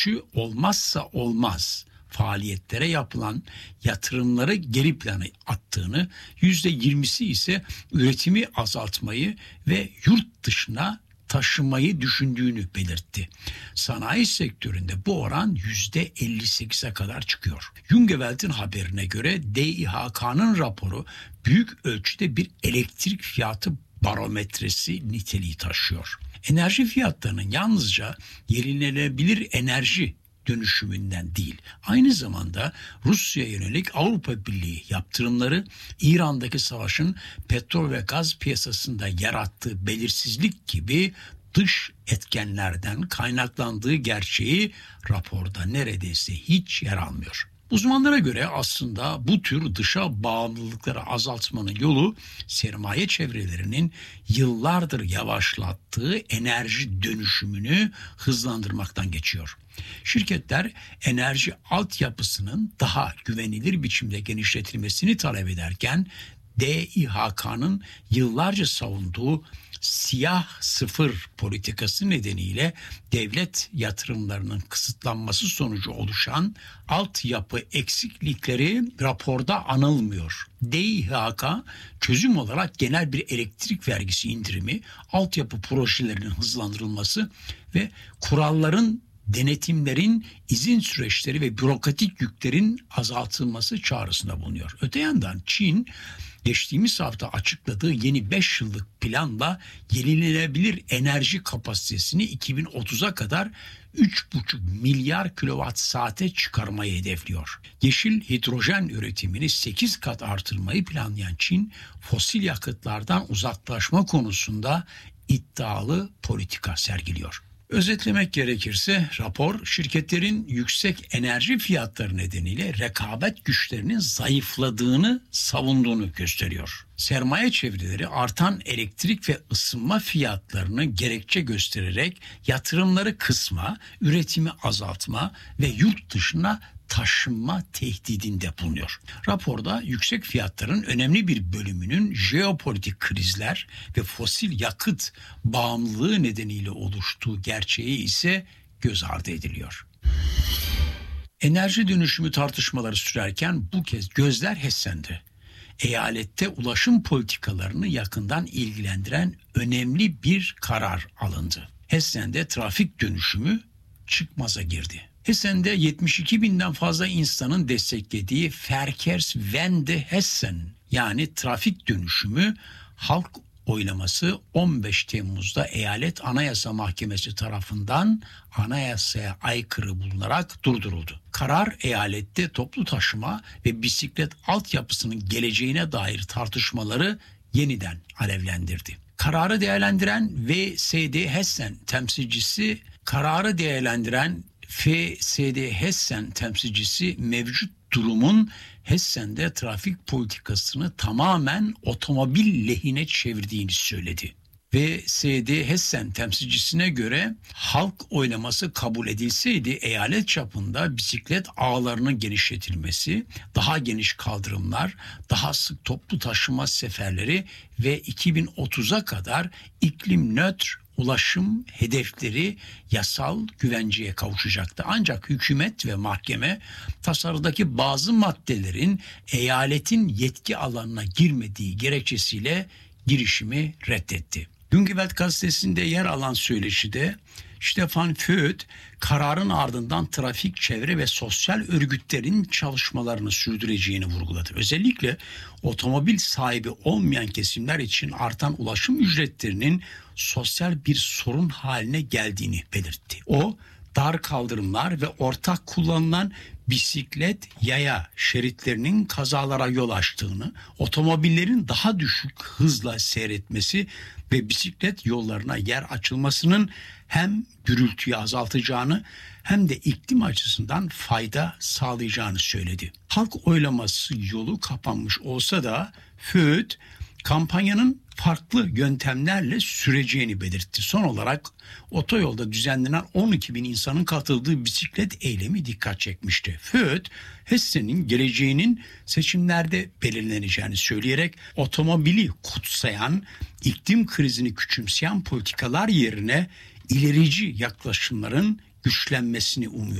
Şu olmazsa olmaz faaliyetlere yapılan yatırımları geri plana attığını, %20'si ise üretimi azaltmayı ve yurt dışına taşımayı düşündüğünü belirtti. Sanayi sektöründe bu oran %58'e kadar çıkıyor. Jungewelt'in haberine göre DİHK'nın raporu büyük ölçüde bir elektrik fiyatı barometresi niteliği taşıyor. Enerji fiyatlarının yalnızca yenilenebilir enerji dönüşümünden değil, aynı zamanda Rusya'ya yönelik Avrupa Birliği yaptırımları, İran'daki savaşın petrol ve gaz piyasasında yarattığı belirsizlik gibi dış etkenlerden kaynaklandığı gerçeği raporda neredeyse hiç yer almıyor. Uzmanlara göre aslında bu tür dışa bağımlılıkları azaltmanın yolu sermaye çevrelerinin yıllardır yavaşlattığı enerji dönüşümünü hızlandırmaktan geçiyor. Şirketler enerji altyapısının daha güvenilir biçimde genişletilmesini talep ederken DİHK'nın yıllarca savunduğu siyah sıfır politikası nedeniyle devlet yatırımlarının kısıtlanması sonucu oluşan altyapı eksiklikleri raporda anılmıyor. DİHK çözüm olarak genel bir elektrik vergisi indirimi, altyapı projelerinin hızlandırılması ve kuralların, denetimlerin, izin süreçleri ve bürokratik yüklerin azaltılması çağrısında bulunuyor. Öte yandan Çin, geçtiğimiz hafta açıkladığı yeni 5 yıllık planla yenilenebilir enerji kapasitesini 2030'a kadar 3,5 milyar kilowatt saate çıkarmayı hedefliyor. Yeşil hidrojen üretimini 8 kat artırmayı planlayan Çin, fosil yakıtlardan uzaklaşma konusunda iddialı politika sergiliyor. Özetlemek gerekirse rapor şirketlerin yüksek enerji fiyatları nedeniyle rekabet güçlerinin zayıfladığını savunduğunu gösteriyor. Sermaye çevreleri artan elektrik ve ısınma fiyatlarını gerekçe göstererek yatırımları kısma, üretimi azaltma ve yurt dışına taşınma tehdidinde bulunuyor. Raporda yüksek fiyatların önemli bir bölümünün jeopolitik krizler ve fosil yakıt bağımlılığı nedeniyle oluştuğu gerçeği ise göz ardı ediliyor. Enerji dönüşümü tartışmaları sürerken bu kez gözler Hessen'de. Eyalette ulaşım politikalarını yakından ilgilendiren önemli bir karar alındı. Hessen'de trafik dönüşümü çıkmaza girdi. Hessen'de 72 binden fazla insanın desteklediği Verkehrswende Hessen yani trafik dönüşümü halk oylaması 15 Temmuz'da Eyalet Anayasa Mahkemesi tarafından anayasaya aykırı bulunarak durduruldu. Karar eyalette toplu taşıma ve bisiklet altyapısının geleceğine dair tartışmaları yeniden alevlendirdi. Kararı değerlendiren VSD Hessen temsilcisi mevcut durumun Hessen'de trafik politikasını tamamen otomobil lehine çevirdiğini söyledi. VSD Hessen temsilcisine göre halk oylaması kabul edilseydi eyalet çapında bisiklet ağlarının genişletilmesi, daha geniş kaldırımlar, daha sık toplu taşıma seferleri ve 2030'a kadar iklim nötr ulaşım hedefleri yasal güvenceye kavuşacaktı. Ancak hükümet ve mahkeme tasarıdaki bazı maddelerin eyaletin yetki alanına girmediği gerekçesiyle girişimi reddetti. Jungewelt gazetesinde yer alan söyleşide Stefan Voigt kararın ardından trafik, çevre ve sosyal örgütlerin çalışmalarını sürdüreceğini vurguladı. Özellikle otomobil sahibi olmayan kesimler için artan ulaşım ücretlerinin sosyal bir sorun haline geldiğini belirtti. O, dar kaldırımlar ve ortak kullanılan bisiklet yaya şeritlerinin kazalara yol açtığını, otomobillerin daha düşük hızla seyretmesi ve bisiklet yollarına yer açılmasının hem gürültüyü azaltacağını hem de iklim açısından fayda sağlayacağını söyledi. Halk oylaması yolu kapanmış olsa da Voigt kampanyanın farklı yöntemlerle süreceğini belirtti. Son olarak otoyolda düzenlenen 12 bin insanın katıldığı bisiklet eylemi dikkat çekmişti. Voigt, Hessen'in geleceğinin seçimlerde belirleneceğini söyleyerek otomobili kutsayan, iklim krizini küçümseyen politikalar yerine ilerici yaklaşımların güçlenmesini umuyor.